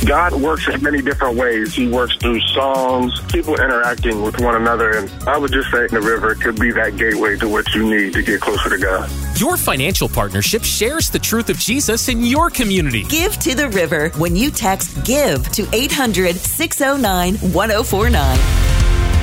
God works in many different ways. He works through songs, people interacting with one another, and I would just say the river could be that gateway to what you need to get closer to God. Your financial partnership shares the truth of Jesus in your community. Give to the River when you text GIVE to 800-609-1049.